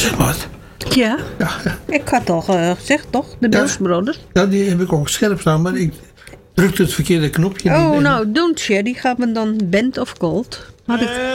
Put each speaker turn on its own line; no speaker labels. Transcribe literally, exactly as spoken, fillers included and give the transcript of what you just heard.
Wat?
Ja,
Ja, ja.
ik had al uh, gezegd, toch? De Mills Brothers.
Ja, die heb ik ook scherp staan, maar ik drukte het verkeerde knopje.
Oh,
niet.
nou, Don't Sherry gaat me dan Band of Gold. Had ik